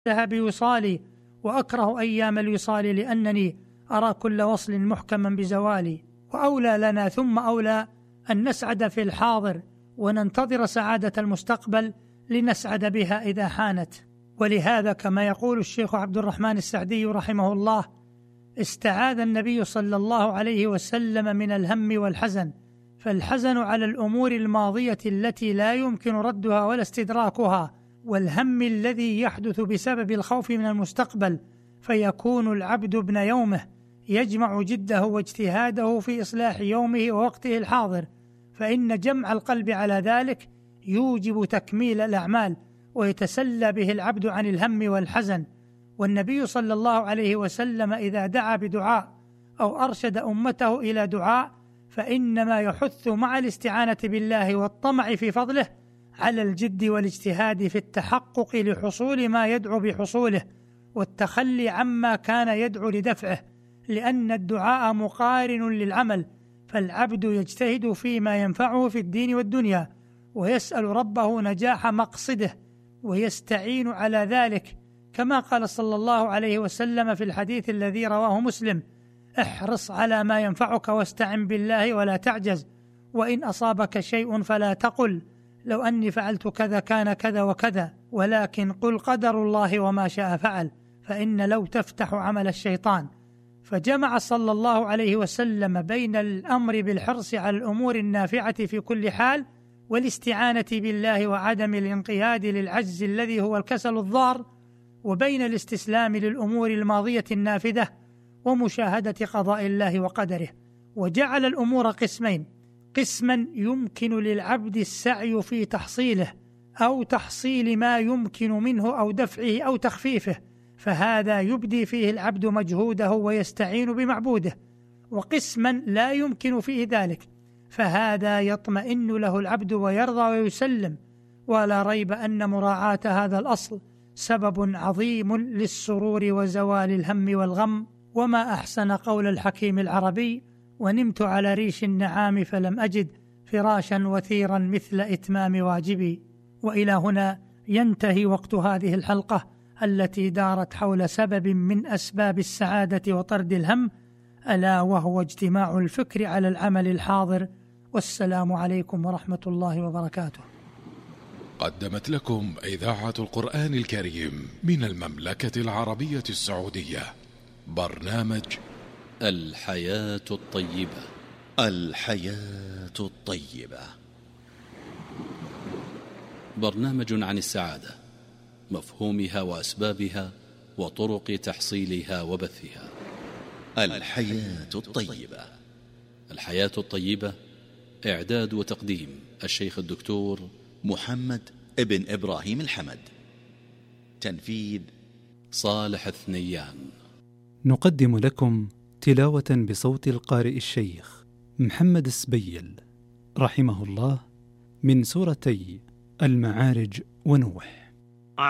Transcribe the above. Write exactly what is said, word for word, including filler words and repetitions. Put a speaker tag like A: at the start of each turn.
A: لها بوصالي، وأكره أيام الوصال لأنني أرى كل وصل محكما بزوالي. وأولى لنا ثم أولى أن نسعد في الحاضر وننتظر سعادة المستقبل لنسعد بها إذا حانت. ولهذا كما يقول الشيخ عبد الرحمن السعدي رحمه الله: استعاذ النبي صلى الله عليه وسلم من الهم والحزن، فالحزن على الأمور الماضية التي لا يمكن ردها ولا استدراكها، والهم الذي يحدث بسبب الخوف من المستقبل، فيكون العبد ابن يومه يجمع جده واجتهاده في إصلاح يومه ووقته الحاضر، فإن جمع القلب على ذلك يوجب تكميل الأعمال ويتسلى به العبد عن الهم والحزن. والنبي صلى الله عليه وسلم إذا دعا بدعاء أو أرشد أمته إلى دعاء فإنما يحث مع الاستعانة بالله والطمع في فضله على الجد والاجتهاد في التحقق لحصول ما يدعو بحصوله، والتخلي عما كان يدعو لدفعه، لأن الدعاء مقارن للعمل، فالعبد يجتهد فيما ينفعه في الدين والدنيا، ويسأل ربه نجاح مقصده ويستعين على ذلك، كما قال صلى الله عليه وسلم في الحديث الذي رواه مسلم: احرص على ما ينفعك واستعن بالله ولا تعجز، وإن أصابك شيء فلا تقل لو أني فعلت كذا كان كذا وكذا، ولكن قل قدر الله وما شاء فعل، فإن لو تفتح عمل الشيطان. فجمع صلى الله عليه وسلم بين الأمر بالحرص على الأمور النافعة في كل حال والاستعانة بالله وعدم الانقياد للعجز الذي هو الكسل الضار، وبين الاستسلام للأمور الماضية النافذة ومشاهدة قضاء الله وقدره. وجعل الأمور قسمين: قسما يمكن للعبد السعي في تحصيله أو تحصيل ما يمكن منه أو دفعه أو تخفيفه، فهذا يبدي فيه العبد مجهوده ويستعين بمعبوده. وقسما لا يمكن فيه ذلك، فهذا يطمئن له العبد ويرضى ويسلم. ولا ريب أن مراعاة هذا الأصل سبب عظيم للسرور وزوال الهم والغم. وما أحسن قول الحكيم العربي: ونمت على ريش النعام فلم أجد فراشا وثيرا مثل إتمام واجبي. وإلى هنا ينتهي وقت هذه الحلقة التي دارت حول سبب من أسباب السعادة وطرد الهم، ألا وهو اجتماع الفكر على العمل الحاضر. والسلام عليكم ورحمة الله وبركاته.
B: قدمت لكم إذاعة القرآن الكريم من المملكة العربية السعودية برنامج
C: الحياة الطيبة.
D: الحياة الطيبة،
C: برنامج عن السعادة، مفهومها وأسبابها وطرق تحصيلها وبثها.
D: الحياة الطيبة.
C: الحياة الطيبة، إعداد وتقديم الشيخ الدكتور
D: محمد ابن إبراهيم الحمد، تنفيذ
C: صالح الثنيان.
E: نقدم لكم تلاوة بصوت القارئ الشيخ محمد السبيل رحمه الله من سورتي المعارج ونوح.